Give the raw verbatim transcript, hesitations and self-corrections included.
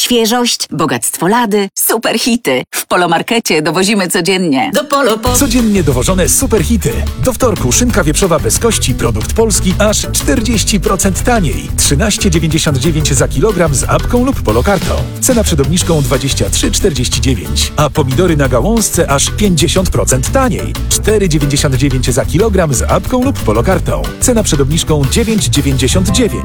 Świeżość, bogactwo lady, super hity. W Polomarkecie dowozimy codziennie. Do Polo po... Codziennie dowożone superhity. Do wtorku szynka wieprzowa bez kości, produkt polski, aż czterdzieści procent taniej. trzynaście dziewięćdziesiąt dziewięć za kilogram z apką lub polokartą. Cena przed obniżką dwadzieścia trzy czterdzieści dziewięć. A pomidory na gałązce aż pięćdziesiąt procent taniej. cztery dziewięćdziesiąt dziewięć za kilogram z apką lub polokartą. Cena przed obniżką dziewięć dziewięćdziesiąt dziewięć.